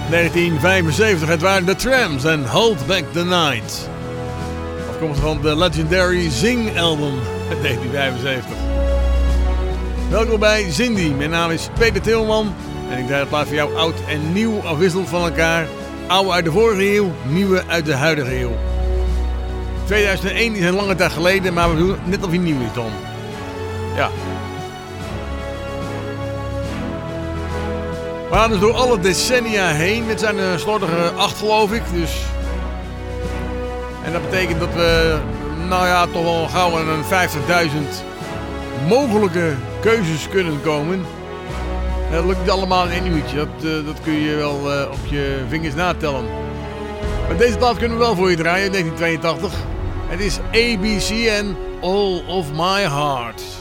1975, het waren The Tramps en Hold Back the Night. Afkomstig van de Legendary Zing-album uit 1975. Welkom bij Zindy, mijn naam is Peter Tilman en ik draai het plaats voor jou oud en nieuw afwisselend van elkaar. Oude uit de vorige eeuw, nieuwe uit de huidige eeuw. 2001 is een lange tijd geleden, maar we doen net of hij nieuw is dan. Ja. We gaan dus door alle decennia heen. Dit zijn er slordige 8 geloof ik. Dus. En dat betekent dat we toch wel gauw aan een 50.000 mogelijke keuzes kunnen komen. Dat lukt niet allemaal in 1 uurtje. Dat kun je wel op je vingers natellen. Maar deze plaat kunnen we wel voor je draaien, 1982. Het is ABC en All of My Heart.